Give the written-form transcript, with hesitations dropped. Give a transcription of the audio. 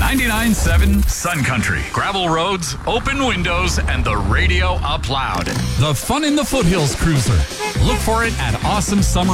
99.7 Sun Country. Gravel roads, open windows, and the radio up loud. The Fun in the Foothills Cruiser. Look for it at Awesome Summer